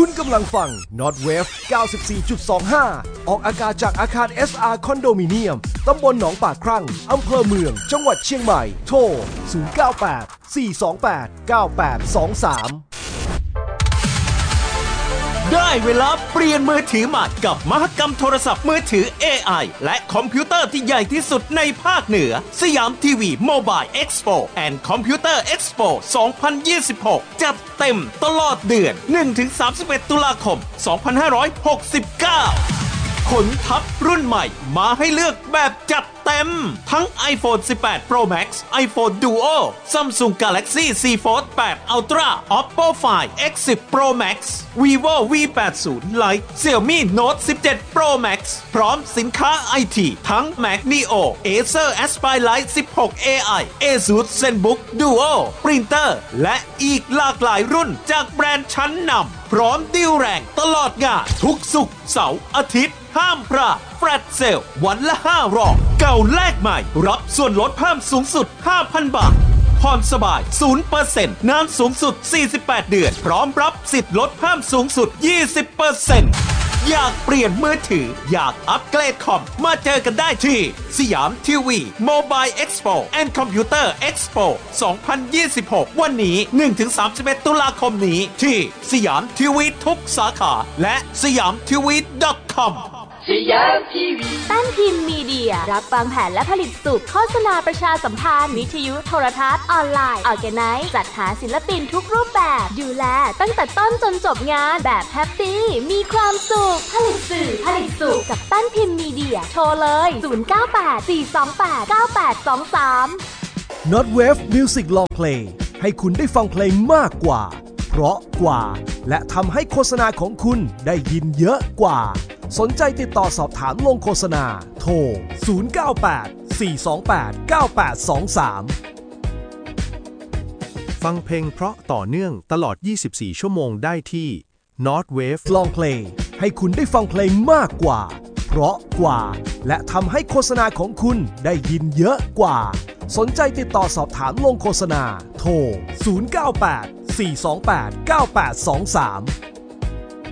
คุณกำลังฟัง Notwave 94.25 ออกอากาศจากอาคาร SR คอนโดมิเนียมตำบลหนองปากครั่งอำเภอเมืองจังหวัดเชียงใหม่โทร 098 428 9823 ได้เวลาเปลี่ยนมือถือใหม่กับมหกรรมโทรศัพท์มือถือ AI และคอมพิวเตอร์ที่ใหญ่ที่สุดในภาคเหนือสยามทีวีโมบายเอ็กซ์โปแอนด์คอมพิวเตอร์เอ็กซ์โป2026จัดเต็มตลอดเดือน 1-31 ตุลาคม 2569ขนทัพรุ่นใหม่มาให้เลือกแบบจัดเต็มทั้ง iPhone 18 Pro Max iPhone Duo Samsung Galaxy Z Fold 8 Ultra Oppo Find X10 Pro Max Vivo V80 Lite Xiaomi Note 17 Pro Max พร้อมสินค้า IT ทั้ง Mac Neo Acer Aspire Lite 16 AI Asus ZenBook Duo Printer และอีกหลากหลายรุ่นจากแบรนด์ชั้นนำพร้อมดีลแรงตลอดงานทุกศุกร์เสาร์อาทิตย์ห้ามพลาดแฟลชเซลวันละ5 รอบเก่าแลกใหม่รับส่วนลดเพิ่มสูงสุด 5,000 บาทผ่อนสบาย 0% นานสูงสุด 48 เดือนพร้อมรับสิทธิ์ลดเพิ่มสูงสุด 20% อยากเปลี่ยนมือถืออยากอัปเกรดคอมมาเจอกันได้ที่สยามทีวีโมบายเอ็กซ์โปแอนด์คอมพิวเตอร์เอ็กซ์โป2026วันนี้ 1-31 ตุลาคมนี้ที่สยามทีวีทุกสาขาและสยามทีวี .com สยามทีวีตั้นพิมพ์มีเดียรับวางแผนและผลิตสุขโฆษณาประชาสัมพันธ์วิทยุโทรทัศน์ออนไลน์ออร์แกไนซ์จัดหาศิลปินทุกรูปแบบดูแลตั้งแต่ต้นจนจบงานแบบแฮปปี้มีความสุขผลิตสื่อผลิตสุขกับตั้นพิมพ์มีเดียโทรเลย098 428 9823 Notwave Music Long Play ให้คุณได้ฟังเพลงมากกว่าเพราะกว่าและทำให้โฆษณาของคุณได้ยินเยอะกว่าสนใจติดต่อสอบถามลงโฆษณาโทร 098 428 9823 ฟังเพลงเพราะต่อเนื่องตลอด 24 ชั่วโมงได้ที่ Notwave Long Play ให้คุณได้ฟังเพลงมากกว่าเพราะกว่าและทำให้โฆษณาของคุณได้ยินเยอะกว่าสนใจติดต่อสอบถามลงโฆษณาโทร 098 428 9823